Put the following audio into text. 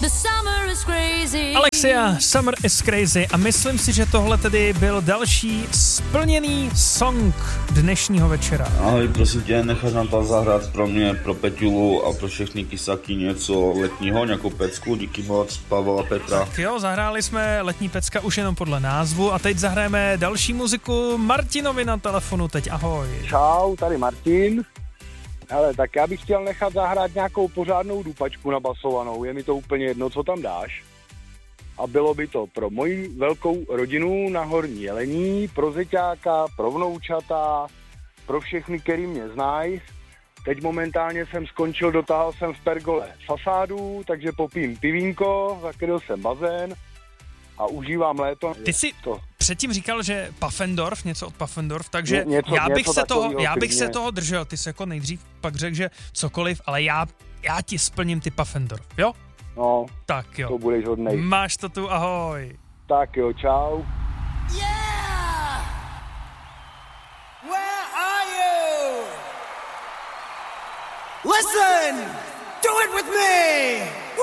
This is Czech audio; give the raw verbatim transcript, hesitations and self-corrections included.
Alexia, Summer is Crazy, a myslím si, že tohle tedy byl další splněný song dnešního večera. Ahoj, prosím tě, necháš nám tam zahrát pro mě, pro Peťulu a pro všechny kysaky něco letního, nějakou pecku, díky moc, Pavel a Petra. Tak jo, zahráli jsme letní pecka už jenom podle názvu a teď zahrajeme další muziku Martinovi na telefonu, teď ahoj. Čau, tady Martin. Hele, tak já bych chtěl nechat zahrát nějakou pořádnou dupačku nabasovanou, je mi to úplně jedno, co tam dáš. A bylo by to pro moji velkou rodinu na Horní Jelení, pro zeťáka, pro vnoučata, pro všechny, který mě znají. Teď momentálně jsem skončil, dotáhl jsem v pergole fasádu, takže popím pivínko, zakryl jsem bazén a užívám léto. Ty jsi to. předtím říkal, že Pfaffendorf, něco od Pfaffendorf, takže Ně, něco, já bych, něco se toho, já bych klidně. se toho držel. Ty jsi jako nejdřív pak řekl, že cokoliv, ale já, já ti splním ty Pfaffendorf, jo? No, tak jo. To budeš hodnej. Máš to tu, ahoj. Tak jo, čau. Yeah! Where are you? Listen! Do it with me!